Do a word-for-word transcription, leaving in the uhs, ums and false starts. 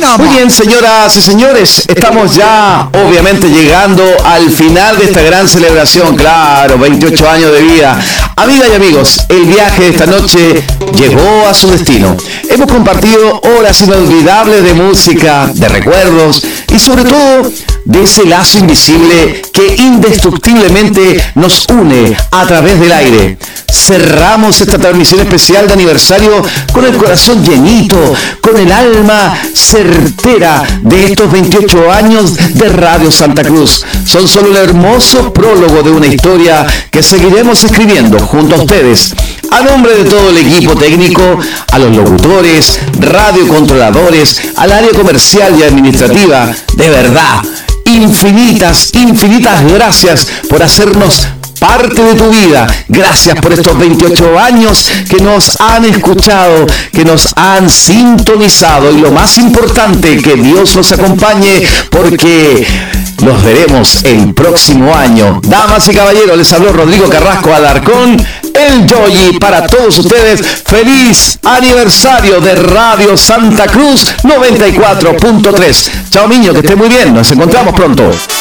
vamos. Muy bien, señoras y señores, estamos ya obviamente llegando al final de esta gran celebración. Claro, veintiocho años de vida. Amigas y amigos, el viaje de esta noche llegó a su destino. Hemos compartido horas inolvidables de música, de recuerdos y sobre todo de ese lazo invisible que indestructiblemente nos une a través del aire. Cerramos esta transmisión especial de aniversario con el corazón llenito, con el alma certera de estos veintiocho años de Radio Santa Cruz. Son solo el hermoso prólogo de una historia que seguiremos escribiendo junto a ustedes. A nombre de todo el equipo técnico, a los locutores, radiocontroladores, al área comercial y administrativa, de verdad, infinitas, infinitas gracias por hacernos parte de tu vida. Gracias por estos veintiocho años que nos han escuchado, que nos han sintonizado y lo más importante, que Dios los acompañe porque los veremos el próximo año. Damas y caballeros, les habló Rodrigo Carrasco Alarcón, el Yoyi, para todos ustedes. Feliz aniversario de Radio Santa Cruz noventa y cuatro punto tres. Chao, niño, que esté muy bien. Nos encontramos pronto.